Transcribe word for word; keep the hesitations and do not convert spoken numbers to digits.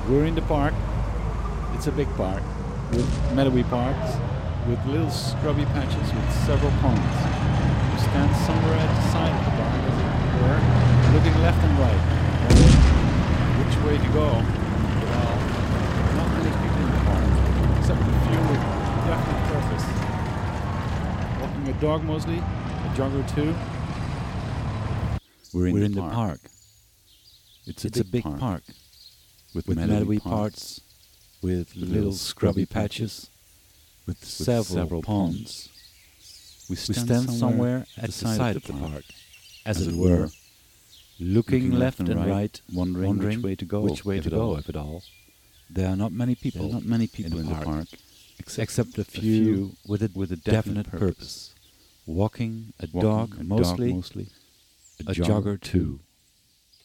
We're in the park. It's a big park with meadowy parks, with little scrubby patches with several ponds. We stand somewhere at the side of the park, as it were, looking left and right, wondering which way to go. Well, not many people in the park, except a few with definite purpose. Walking a dog mostly, a jogger too. We're in, We're the, in the park. park. It's, It's a a big, big park, park with, with meadowy, meadowy parts, parts, with with little scrubby patches, with, with several, several ponds. We We stand, stand somewhere somewhere at the side of the park, as, as it it were, were, looking, looking left left and and right, right, wondering, wondering which way to go, which way if to at go, all. if at all. There are not many people, There are not many people in, in the the park, park, except, except a a few, few with a, with a definite, definite purpose. purpose. Walking a Walking dog a mostly, dog mostly, a, jogger too.